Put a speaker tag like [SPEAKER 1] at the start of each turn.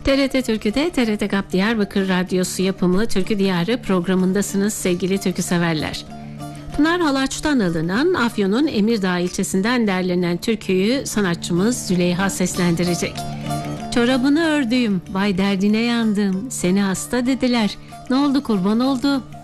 [SPEAKER 1] TRT Türkü'de TRT GAP Diyarbakır Radyosu yapımı Türkü Diyarı programındasınız sevgili türkü severler. Pınar Halaç'tan alınan Afyon'un Emirdağ ilçesinden derlenen türküyü sanatçımız Züleyha seslendirecek. Çorabını ördüğüm, vay derdine yandım, seni hasta dediler, ne oldu kurban oldu?